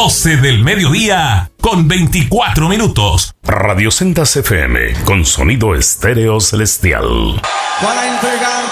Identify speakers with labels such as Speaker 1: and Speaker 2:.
Speaker 1: 12 del mediodía con 24 minutos.
Speaker 2: Radio Sendas FM con sonido estéreo celestial.
Speaker 3: Para entregar